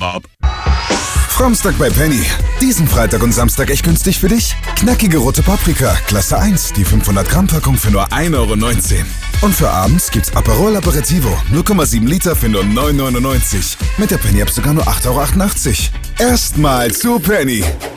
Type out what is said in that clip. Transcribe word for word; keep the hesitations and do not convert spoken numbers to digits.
ab. Framstag bei Penny. Diesen Freitag und Samstag echt günstig für dich? Knackige rote Paprika, Klasse eins, die fünfhundert Gramm Packung für nur ein Euro neunzehn. Und für abends gibt's Aperol Aperitivo, null Komma sieben Liter für nur neun Euro neunundneunzig. Mit der Penny-App sogar nur acht Euro achtundachtzig. Erstmal zu Penny.